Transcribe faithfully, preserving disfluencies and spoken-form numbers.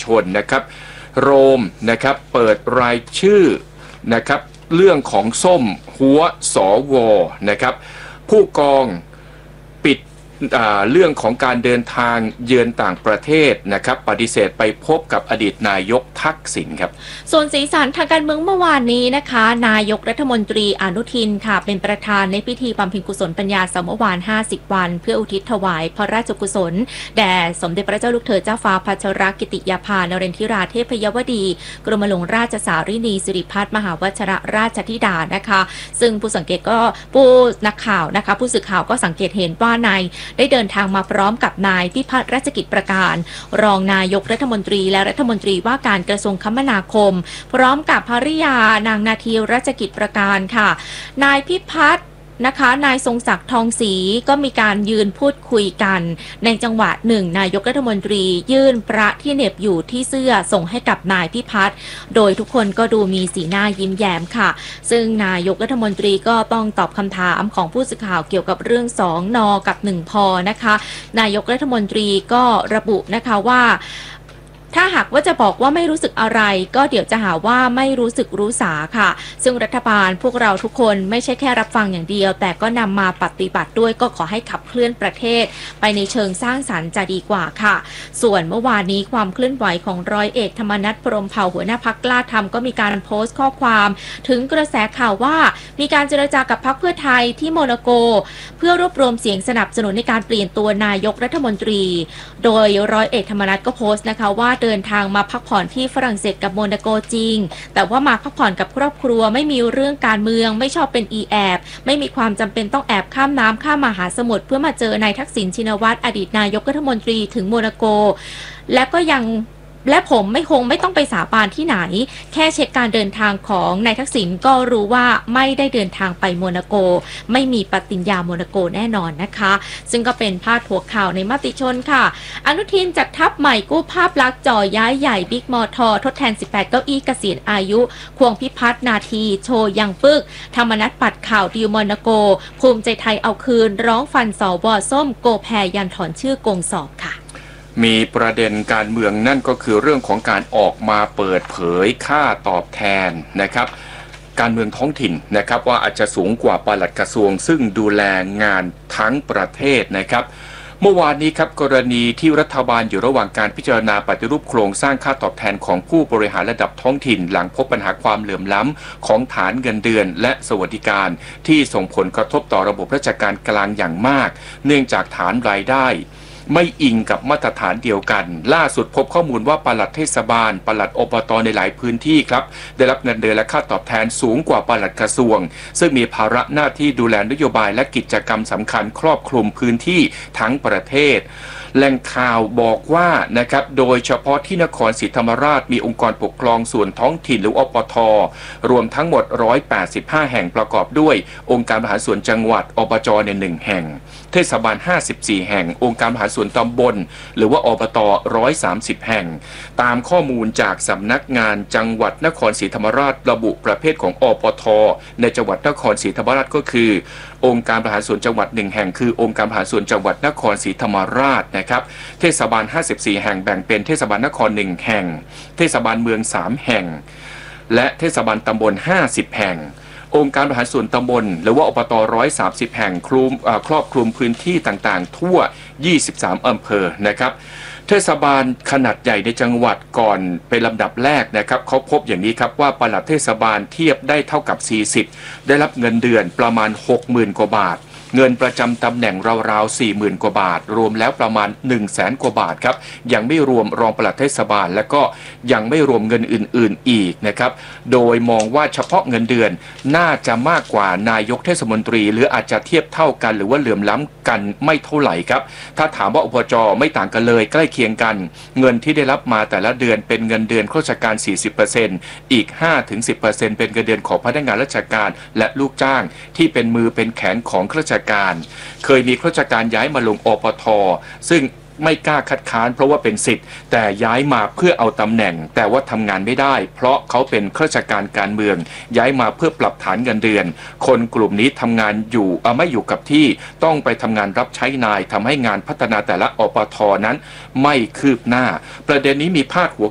ชนนะครับโรมนะครับเปิดรายชื่อนะครับเรื่องของส้มหัวสวนะครับผู้กองปิดเรื่องของการเดินทางเยือนต่างประเทศนะครับปฏิเสธไปพบกับอดีตนายกทักษิณครับส่วนสีสันทางการเมืองเมื่อวานนี้นะคะนายกรัฐมนตรีอนุทินค่ะเป็นประธานในพิธีบำเพ็ญกุศลปัญญาสมวานห้าสิบวันเพื่ออุทิศถวายพระราชกุศลแด่สมเด็จพระเจ้าลูกเธอเจ้าฟ้าพัชรกิติยาภานเรนทิราเทพยวดีกรมหลวงราชสารินีสิริพัฒน์มหาวชรราชธิดานะคะซึ่งผู้สังเกตก็ผู้นักข่าวนะคะผู้สื่อข่าวก็สังเกตเห็นว่านายได้เดินทางมาพร้อมกับนายพิพัฒน์รัชกิจประการรองนายกรัฐมนตรีและรัฐมนตรีว่าการกระทรวงคมนาคมพร้อมกับภริยานางนาทีรัชกิจประการค่ะนายพิพัฒน์นะคะนายทรงศักดิ์ทองศรีก็มีการยืนพูดคุยกันในจังหวะหนึ่งนายกรัฐมนตรียื่นพระที่เหน็บอยู่ที่เสื้อส่งให้กับนายพิพัฒน์โดยทุกคนก็ดูมีสีหน้ายิ้มแย้มค่ะซึ่งนายกรัฐมนตรีก็ต้องตอบคำถามของผู้สื่อข่าวเกี่ยวกับเรื่องสองนกับหนึ่งพอนะคะนายกรัฐมนตรีก็ระบุนะคะว่าถ้าหากว่าจะบอกว่าไม่รู้สึกอะไรก็เดี๋ยวจะหาว่าไม่รู้สึกรู้สาค่ะซึ่งรัฐบาลพวกเราทุกคนไม่ใช่แค่รับฟังอย่างเดียวแต่ก็นำมาปฏิบัติด้วยก็ขอให้ขับเคลื่อนประเทศไปในเชิงสร้างสรรค์จะดีกว่าค่ะส่วนเมื่อวานนี้ความเคลื่อนไหวของร้อยเอกธรรมนัสพรหมเผ่าหัวหน้าพรรคกล้าทำก็มีการโพสต์ข้อความถึงกระแสข่าวว่ามีการเจรจากับพรรคเพื่อไทยที่โมนาโกเพื่อรวบรวมเสียงสนับสนุนในการเปลี่ยนตัวนายกรัฐมนตรีโดยร้อยเอกธรรมนัสก็โพสต์นะคะว่าเดินทางมาพักผ่อนที่ฝรั่งเศสกับโมนาโกจริงแต่ว่ามาพักผ่อนกับครอบครัวไม่มีเรื่องการเมืองไม่ชอบเป็นอีแอบไม่มีความจำเป็นต้องแอบข้ามน้ำข้ามมหาสมุทรเพื่อมาเจอนายทักษิณชินวัตรอดีตนายกรัฐมนตรีถึงโมนาโกและก็ยังและผมไม่คงไม่ต้องไปสาบานที่ไหนแค่เช็คการเดินทางของนายทักษิณก็รู้ว่าไม่ได้เดินทางไปโมนาโกไม่มีปฏิญญาโมนาโกแน่นอนนะคะซึ่งก็เป็นพาดหัวข่าวในมติชนค่ะอนุทินจัดทัพใหม่กู้ภาพลักษณ์จ่อย้ายใหญ่บิ๊กมอทอทดแทนสิบแปดเก้าอี้เกษียณอายุควงพิพัฒน์นาทีโชยังปึกธรรมนัสปัดข่าวดีลโมนาโกภูมิใจไทยเอาคืนร้องฟันสวส้มโกแพยันถอนชื่อโกงสอบค่ะมีประเด็นการเมืองนั่นก็คือเรื่องของการออกมาเปิดเผยค่าตอบแทนนะครับการเมืองท้องถิ่นนะครับว่าอาจจะสูงกว่าปลัดกระทรวงซึ่งดูแลงานทั้งประเทศนะครับเมื่อวานนี้ครับกรณีที่รัฐบาลอยู่ระหว่างการพิจารณาปฏิรูปโครงสร้างค่าตอบแทนของผู้บริหารระดับท้องถิ่นหลังพบปัญหาความเหลื่อมล้ำของฐานเงินเดือนและสวัสดิการที่ส่งผลกระทบต่อระบบราชการกลางอย่างมากเนื่องจากฐานรายได้ไม่อิงกับมาตรฐานเดียวกันล่าสุดพบข้อมูลว่าปลัดเทศบาลปลัดอบตในหลายพื้นที่ครับได้รับเงินเดือนและค่าตอบแทนสูงกว่าปลัดกระทรวงซึ่งมีภาระหน้าที่ดูแลนโยบายและกิจกรรมสำคัญครอบคลุมพื้นที่ทั้งประเทศแหล่งข่าวบอกว่านะครับโดยเฉพาะที่นครศรีธรรมราชมีองค์กรปกครองส่วนท้องถิ่นหรืออปทรวมทั้งหมดหนึ่งร้อยแปดสิบห้าแห่งประกอบด้วยองค์การบริหารส่วนจังหวัดอบจในหนึ่งแห่งเทศบาลห้าสิบสี่แห่งองค์การบริหารส่วนตำบลหรือว่าอบตหนึ่งร้อยสามสิบแห่งตามข้อมูลจากสำนักงานจังหวัดนครศรีธรรมราชระบุประเภทของอปทในจังหวัดนครศรีธรรมราชก็คือองค์การบริหารส่วนจังหวัดหนึ่งแห่งคือองค์การบริหารส่วนจังหวัดนครศรีธรรมราชนะครับเทศบาลห้าสิบสี่แห่งแบ่งเป็นเทศบาลนครหนึ่งแห่งเทศบาลเมืองสามแห่งและเทศบาลตำบลห้าสิบแห่งองค์การบริหารส่วนตำบลหรือว่าอบตหนึ่งร้อยสามสิบแห่งคลุมครอบคลุมพื้นที่ต่างๆทั่วยี่สิบสามอำเภอนะครับเทศบาลขนาดใหญ่ในจังหวัดก่อนเป็นลำดับแรกนะครับเขาพบอย่างนี้ครับว่าปลัดเทศบาลเทียบได้เท่ากับสี่สิบได้รับเงินเดือนประมาณ หกหมื่น กว่าบาทเงินประจำตำแหน่งราวๆ สี่หมื่น กว่าบาทรวมแล้วประมาณ หนึ่งแสน กว่าบาทครับยังไม่รวมรองปลัดเทศบาลและก็ยังไม่รวมเงินอื่นๆอีกนะครับโดยมองว่าเฉพาะเงินเดือนน่าจะมากกว่านายกเทศมนตรีหรืออาจจะเทียบเท่ากันหรือว่าเหลื่อมล้ำกันไม่เท่าไหร่ครับถ้าถามว่าอบจไม่ต่างกันเลยใกล้เคียงกันเงินที่ได้รับมาแต่ละเดือนเป็นเงินเดือนข้าราชการ สี่สิบเปอร์เซ็นต์ อีก ห้าถึงสิบเปอร์เซ็นต์ เป็นเงินเดือนของพนักงานราชการและลูกจ้างที่เป็นมือเป็นแขนของข้าราชการเคยมีข้าราชการย้ายมาลงอปทซึ่งไม่กล้าคัดค้านเพราะว่าเป็นสิทธิ์แต่ย้ายมาเพื่อเอาตำแหน่งแต่ว่าทำงานไม่ได้เพราะเขาเป็นข้าราชการการเมืองย้ายมาเพื่อปรับฐานเงินเดือนคนกลุ่มนี้ทำงานอยู่เอาไม่อยู่กับที่ต้องไปทำงานรับใช้นายทำให้งานพัฒนาแต่ละอปทนั้นไม่คืบหน้าประเด็นนี้มีพาดหัว